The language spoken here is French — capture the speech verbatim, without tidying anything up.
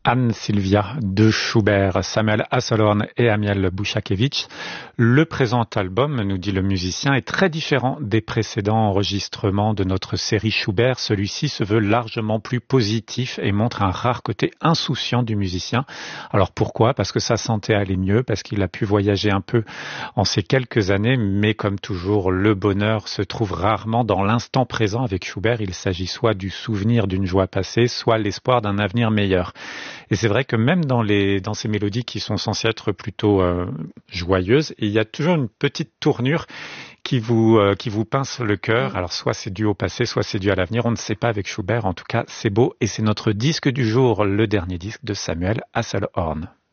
Anne Sylvia de Schubert, Samuel Hasselhorn et Amiel Bouchakevitch. Le présent album, nous dit le musicien, est très différent des précédents enregistrements de notre série Schubert. Celui-ci se veut largement plus positif et montre un rare côté insouciant du musicien. Alors pourquoi ? Parce que sa santé allait mieux, parce qu'il a pu voyager un peu en ces quelques années, mais comme toujours, le bonheur se trouve rarement dans l'instant présent. Avec Schubert, il s'agit soit du souvenir d'une joie passée, soit l'espoir d'un avenir meilleur. Et c'est vrai que même dans les dans ces mélodies qui sont censées être plutôt euh, joyeuses, il y a toujours une petite tournure qui vous euh, qui vous pince le cœur. Alors soit c'est dû au passé, soit c'est dû à l'avenir. On ne sait pas avec Schubert. En tout cas, c'est beau et c'est notre disque du jour, le dernier disque de Samuel Hasselhorn.